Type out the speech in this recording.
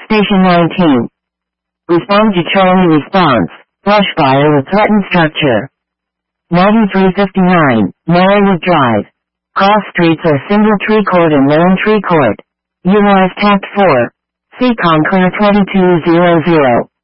Station 19. Respond to Charlie response. Brush fire with threatened structure. 9359, Marywood Drive. Cross streets are Single Tree Court and Lone Tree Court. Utilize Tact 4. See Concur 2200.